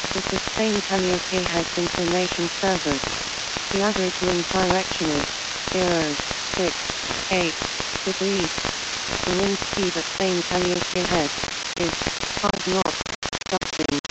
to sustain Calliope heads information servers. The average wind direction is 0.68 degrees. The wind speed at same Calliope head is 5 knots. Gusting